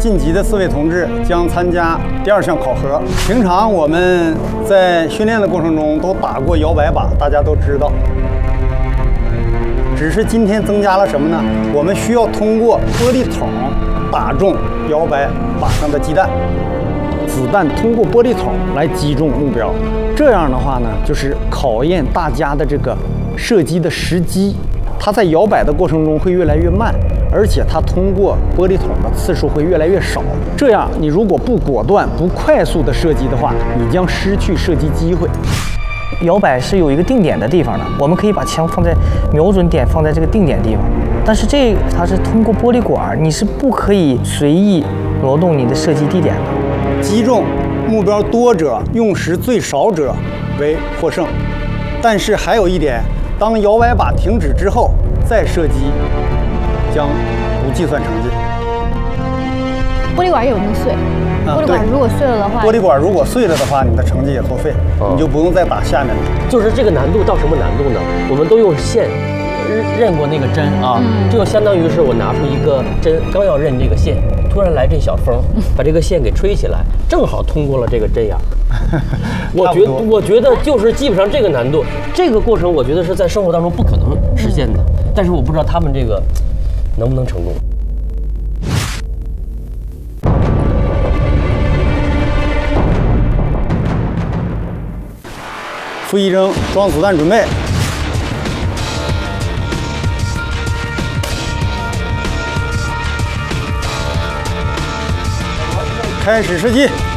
晋级的4位同志将参加第2项考核。平常我们在训练的过程中都打过摇摆靶，大家都知道。只是今天增加了什么呢？我们需要通过玻璃筒打中摇摆靶上的鸡蛋，子弹通过玻璃筒来击中目标。这样的话呢，就是考验大家的这个射击的时机。它在摇摆的过程中会越来越慢，而且它通过玻璃筒的次数会越来越少。这样，你如果不果断、不快速的射击的话，你将失去射击机会。 摇摆是有一个定点的地方的，我们可以把枪放在瞄准点，放在这个定点地方。但是它是通过玻璃管，你是不可以随意挪动你的射击地点的。 击中目标多者，用时最少者为获胜。但是还有一点，当摇摆靶停止之后再射击，将不计算成绩。 玻璃管有没有碎？玻璃管如果碎了的话， 玻璃管如果碎了的话，你的成绩也作废，你就不用再打下面了。 就是这个难度到什么难度呢？我们都用线认过那个针啊，这就相当于是我拿出一个针，刚要认这个线，突然来这小风，把这个线给吹起来，正好通过了这个针眼。我觉得就是基本上这个难度，这个过程我觉得是在生活当中不可能实现的，但是我不知道他们这个能不能成功。 傅一征装子弹准备。开始射击。